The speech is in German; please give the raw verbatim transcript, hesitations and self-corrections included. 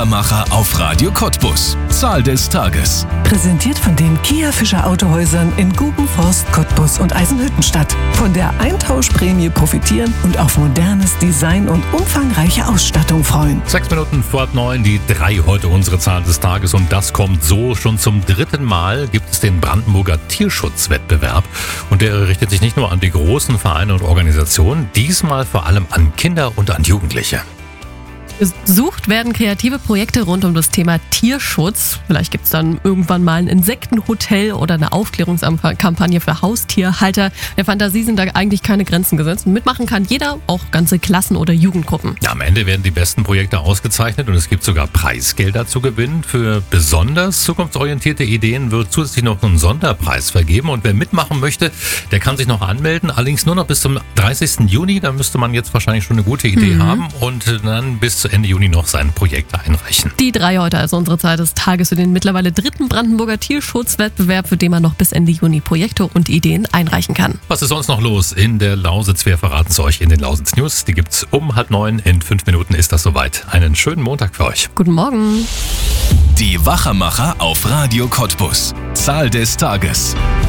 Wachermacher auf Radio Cottbus. Zahl des Tages. Präsentiert von den Kia Fischer Autohäusern in Gubenforst, Cottbus und Eisenhüttenstadt. Von der Eintauschprämie profitieren und auf modernes Design und umfangreiche Ausstattung freuen. Sechs Minuten vor halb neun, die drei heute unsere Zahl des Tages. Und das kommt so. Schon zum dritten Mal gibt es den Brandenburger Tierschutzwettbewerb. Und der richtet sich nicht nur an die großen Vereine und Organisationen, diesmal vor allem an Kinder und an Jugendliche. Gesucht werden kreative Projekte rund um das Thema Tierschutz. Vielleicht gibt es dann irgendwann mal ein Insektenhotel oder eine Aufklärungskampagne für Haustierhalter. Der Fantasie sind da eigentlich keine Grenzen gesetzt. Mitmachen kann jeder, auch ganze Klassen oder Jugendgruppen. Ja, am Ende werden die besten Projekte ausgezeichnet und es gibt sogar Preisgelder zu gewinnen. Für besonders zukunftsorientierte Ideen wird zusätzlich noch ein Sonderpreis vergeben. Und wer mitmachen möchte, der kann sich noch anmelden. Allerdings nur noch bis zum dreißigsten Juni. Da müsste man jetzt wahrscheinlich schon eine gute Idee mhm. haben und dann bis Ende Juni noch sein Projekt einreichen. Die drei heute, also unsere Zeit des Tages für den mittlerweile dritten Brandenburger Tierschutzwettbewerb, für den man noch bis Ende Juni Projekte und Ideen einreichen kann. Was ist sonst noch los in der Lausitz? Wir verraten es euch in den Lausitz News. Die gibt's um halb neun. In fünf Minuten ist das soweit. Einen schönen Montag für euch. Guten Morgen. Die Wachermacher auf Radio Cottbus. Zahl des Tages.